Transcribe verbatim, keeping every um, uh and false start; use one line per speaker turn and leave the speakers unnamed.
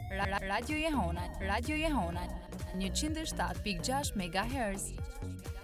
Radio Jehona, Radio Jehona, njëzet e shtatë pikë gjashtë megahertz.